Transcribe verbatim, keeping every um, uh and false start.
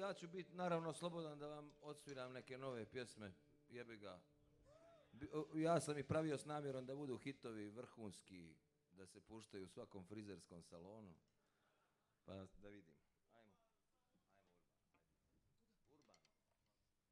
ja ću biti naravno slobodan da vam odsviram neke nove pjesme, jebi ga. Ja sam ih pravio s namjerom da budu hitovi vrhunski, da se puštaju u svakom frizerskom salonu. Pa